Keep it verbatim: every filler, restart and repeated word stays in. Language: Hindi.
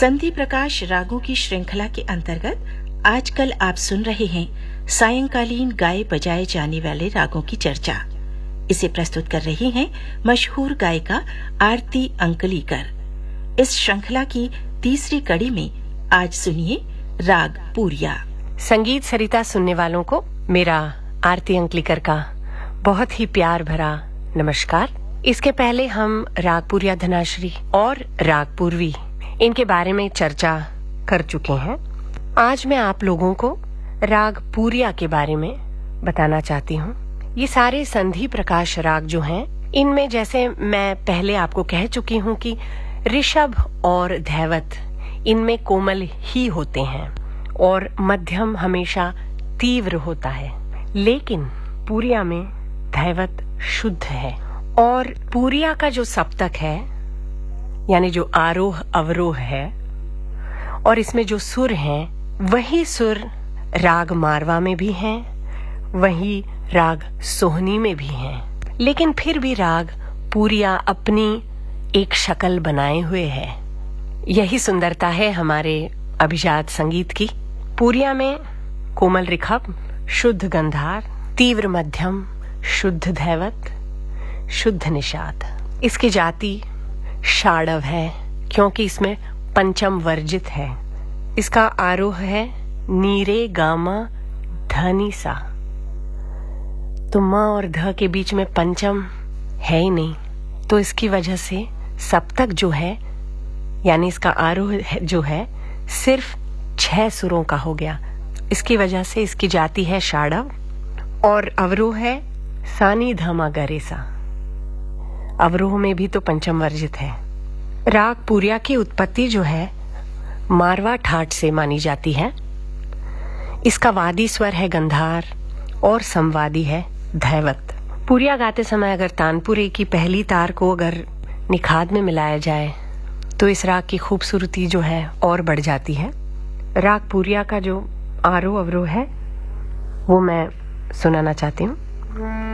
संधि प्रकाश रागों की श्रृंखला के अंतर्गत आजकल आप सुन रहे हैं सायंकालीन गाए बजाए जाने वाले रागों की चर्चा। इसे प्रस्तुत कर रही हैं मशहूर गायिका आरती अंकलीकर। इस श्रृंखला की तीसरी कड़ी में आज सुनिए राग पूरिया। संगीत सरिता सुनने वालों को मेरा आरती अंकलीकर का बहुत ही प्यार भरा नमस्कार। इसके पहले हम राग पूरिया धनाश्री और राग पूर्वी इनके बारे में चर्चा कर चुके हैं। आज मैं आप लोगों को राग पूरिया के बारे में बताना चाहती हूँ। ये सारे संधि प्रकाश राग जो हैं, इनमें जैसे मैं पहले आपको कह चुकी हूँ कि ऋषभ और धैवत इनमें कोमल ही होते हैं और मध्यम हमेशा तीव्र होता है, लेकिन पूरिया में धैवत शुद्ध है। और पूरिया का जो सप्तक है, यानी जो आरोह अवरोह है, और इसमें जो सुर हैं, वही सुर राग मारवा में भी हैं, वही राग सोहनी में भी हैं। लेकिन फिर भी राग पूरिया अपनी एक शक्ल बनाए हुए है। यही सुंदरता है हमारे अभिजात संगीत की। पूरिया में कोमल ऋषभ, शुद्ध गंधार, तीव्र मध्यम, शुद्ध धैवत, शुद्ध निषाद। इसकी जाति षाडव है क्योंकि इसमें पंचम वर्जित है। इसका आरोह है नीरे गामा धनी सा। तो माँ और ध के बीच में पंचम है ही नहीं, तो इसकी वजह से सप्तक जो है, यानी इसका आरोह जो है, सिर्फ छह सुरों का हो गया। इसकी वजह से इसकी जाति है षाडव और अवरोह है सानी धमा गरेसा। अवरोह में भी तो पंचम वर्जित है। राग पूरिया की उत्पत्ति जो है मारवा ठाट से मानी जाती है। इसका वादी स्वर है गंधार और संवादी है धैवत। पूरिया गाते समय अगर तानपुरे की पहली तार को अगर निखाद में मिलाया जाए तो इस राग की खूबसूरती जो है और बढ़ जाती है। राग पूरिया का जो आरोह अवरोह है वो मैं सुनाना चाहती हूँ।